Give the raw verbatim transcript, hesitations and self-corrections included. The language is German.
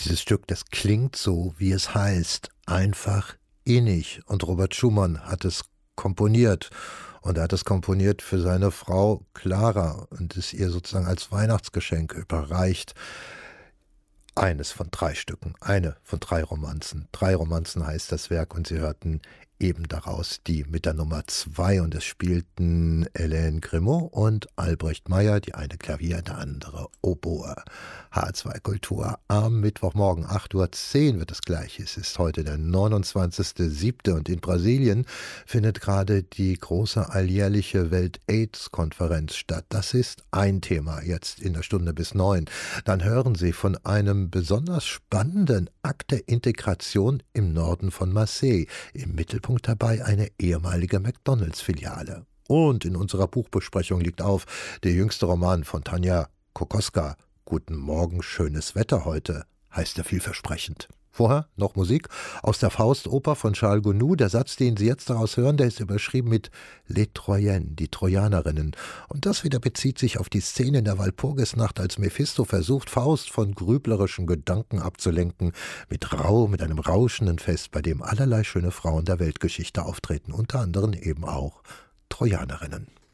Dieses Stück, das klingt so, wie es heißt, einfach innig. Und Robert Schumann hat es komponiert. Und er hat es komponiert für seine Frau Clara und es ihr sozusagen als Weihnachtsgeschenk überreicht. Eines von drei Stücken, eine von drei Romanzen. Drei Romanzen heißt das Werk und Sie hörten eben daraus die mit der Nummer zwei und es spielten Hélène Grimaud und Albrecht Meyer, die eine Klavier, der andere Oboe. H zwei Kultur am Mittwochmorgen, acht Uhr zehn wird es gleich. Es ist heute der neunundzwanzigster siebte und in Brasilien findet gerade die große alljährliche Welt-Aids-Konferenz statt. Das ist ein Thema jetzt in der Stunde bis neun. Dann hören Sie von einem besonders spannenden Akt der Integration im Norden von Marseille. Im Mittelpunkt dabei eine ehemalige McDonalds-Filiale. Und in unserer Buchbesprechung liegt auf der jüngste Roman von Tanja Kokoska. Guten Morgen, schönes Wetter heute, heißt er vielversprechend. Vorher noch Musik aus der Faust-Oper von Charles Gounod. Der Satz, den Sie jetzt daraus hören, der ist überschrieben mit Les Troyennes, die Trojanerinnen. Und das wieder bezieht sich auf die Szene in der Walpurgisnacht, als Mephisto versucht, Faust von grüblerischen Gedanken abzulenken, mit Rau, mit einem rauschenden Fest, bei dem allerlei schöne Frauen der Weltgeschichte auftreten, unter anderem eben auch Trojanerinnen.